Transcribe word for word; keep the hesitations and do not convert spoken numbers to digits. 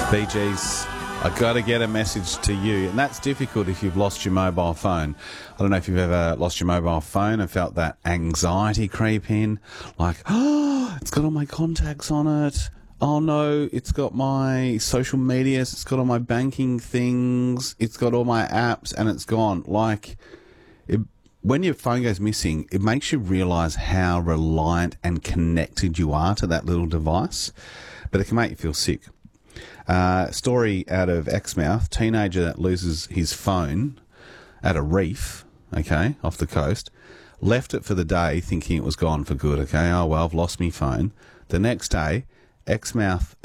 Bee Gees, I got to get a message to you. And that's difficult if you've lost your mobile phone. I don't know if you've ever lost your mobile phone and felt that anxiety creep in. Like, oh, it's got all my contacts on it. Oh no, it's got my social medias, it's got all my banking things, it's got all my apps, and it's gone. Like, it, when your phone goes missing, it makes you realise how reliant and connected you are to that little device. But it can make you feel sick. Uh, story out of Exmouth, teenager that loses his phone at a reef, okay, off the coast, left it for the day thinking it was gone for good, okay, oh well, I've lost my phone. The next day, Exmouth